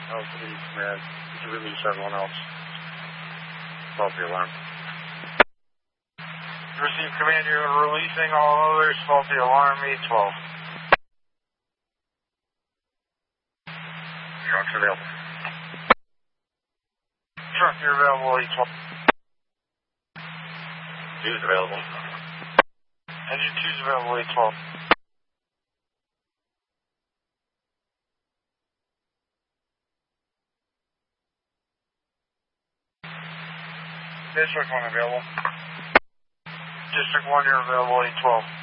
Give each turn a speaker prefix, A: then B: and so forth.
A: Oh, please, man. Did you release everyone else? Faulty alarm.
B: Receive command, you're releasing all others. Faulty alarm, 812.
A: Truck's available.
B: Truck, you're available, 812.
A: Two's available.
B: Engine 2's available, 812. District 1 available. District 1, you're available, 812.